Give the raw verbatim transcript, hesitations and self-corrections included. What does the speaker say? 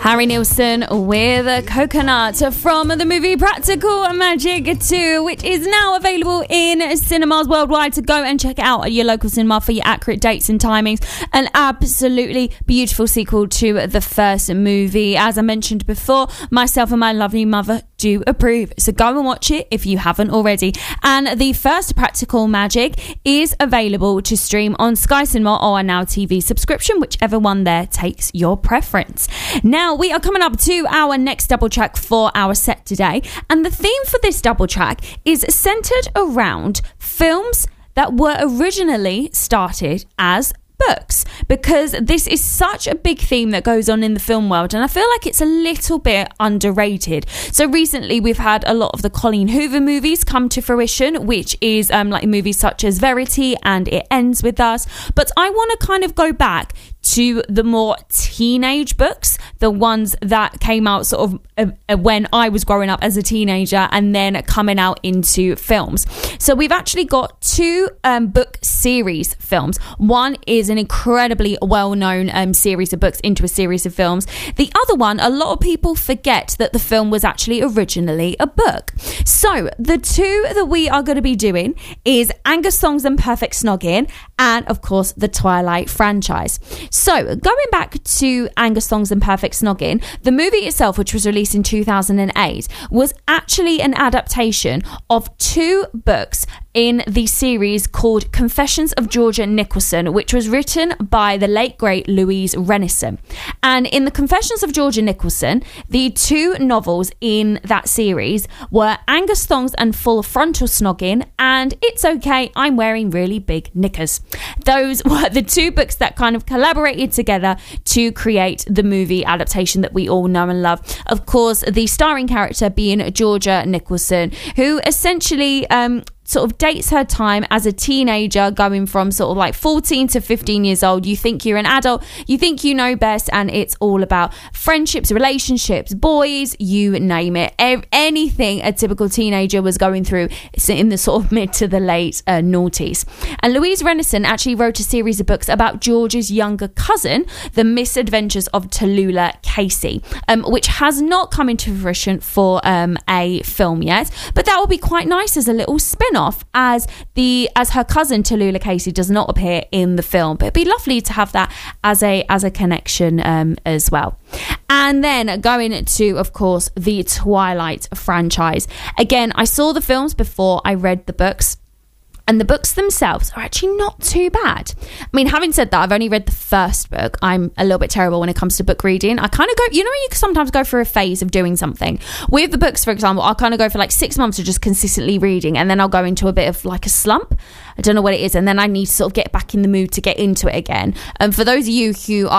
Harry Nilsson with Coconut from the movie Practical Magic two, which is now available in cinemas worldwide. So go and check it out at your local cinema for your accurate dates and timings. An absolutely beautiful sequel to the first movie. As I mentioned before, myself and my lovely mother do approve. So go and watch it if you haven't already. And the first Practical Magic is available to stream on Sky Cinema or a Now T V subscription, whichever one there takes your preference. Now, we are coming up to our next double track for our set today. And the theme for this double track is centered around films that were originally started as books, because this is such a big theme that goes on in the film world, and I feel like it's a little bit underrated. So recently we've had a lot of the Colleen Hoover movies come to fruition, which is um, like movies such as Verity and It Ends With Us, but I want to kind of go back to the more teenage books, the ones that came out sort of uh, when I was growing up as a teenager and then coming out into films. So we've actually got two um, book series films. One is an incredibly well-known um, series of books into a series of films. The other one, a lot of people forget that the film was actually originally a book. So the two that we are going to be doing is Angus Thongs and Perfect Snogging, and of course the Twilight franchise. So, going back to Angus Thongs and Perfect Snogging, the movie itself, which was released in two thousand eight, was actually an adaptation of two books in the series called Confessions of Georgia Nicholson, which was written by the late great Louise Renison. And in the Confessions of Georgia Nicholson, the two novels in that series were Angus Thongs and Full Frontal Snogging and It's Okay, I'm Wearing Really Big Knickers. Those were the two books that kind of collaborated together to create the movie adaptation that we all know and love. Of course, the starring character being Georgia Nicholson, who essentially um, sort of dates her time as a teenager, going from sort of like fourteen to fifteen years old. You think you're an adult, you think you know best, and it's all about friendships, relationships, boys, you name it. Anything a typical teenager was going through in the sort of mid to the late uh, noughties. And Louise Renison actually wrote a series of books about George's younger cousin, The Misadventures of Tallulah Casey, um, which has not come into fruition for um, a film yet, but that will be quite nice as a little spin off, as the as her cousin Tallulah Casey does not appear in the film, but it'd be lovely to have that as a as a connection um, as well. And then going to, of course, the Twilight franchise. Again, I saw the films before I read the books, and the books themselves are actually not too bad. I mean, having said that, I've only read the first book. I'm a little bit terrible when it comes to book reading. I kind of go, you know, you can sometimes go through a phase of doing something. With the books, for example, I'll kind of go for like six months of just consistently reading, and then I'll go into a bit of like a slump. I don't know what it is, and then I need to sort of get back in the mood to get into it again. And for those of you who are